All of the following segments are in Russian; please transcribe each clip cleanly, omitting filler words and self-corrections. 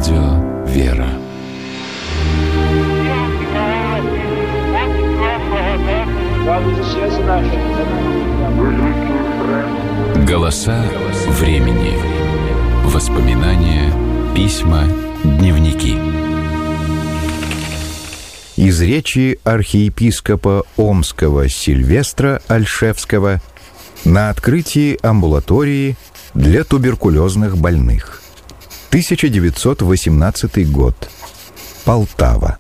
Радио «Вера». Голоса времени. Воспоминания, письма, дневники. Из речи архиепископа Омского Сильвестра Ольшевского на открытии амбулатории для туберкулезных больных. 1918 год. Полтава.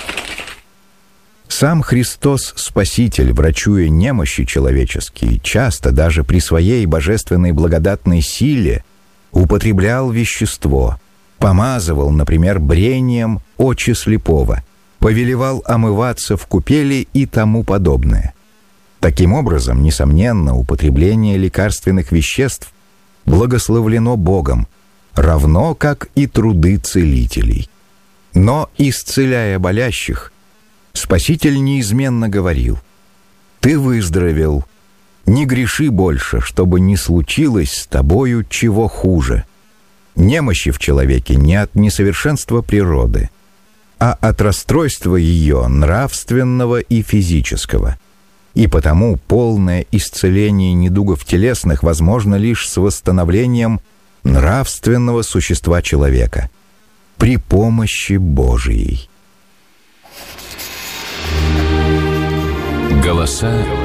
Сам Христос Спаситель, врачуя немощи человеческие, часто даже при своей божественной благодатной силе употреблял вещество, помазывал, например, брением очи слепого, повелевал омываться в купели и тому подобное. Таким образом, несомненно, употребление лекарственных веществ благословлено Богом, равно как и труды целителей. Но, исцеляя болящих, Спаситель неизменно говорил: «Ты выздоровел, не греши больше, чтобы не случилось с тобою чего хуже». Немощи в человеке не от несовершенства природы, а от расстройства ее нравственного и физического. И потому полное исцеление недугов телесных возможно лишь с восстановлением нравственного существа человека при помощи Божией. Голоса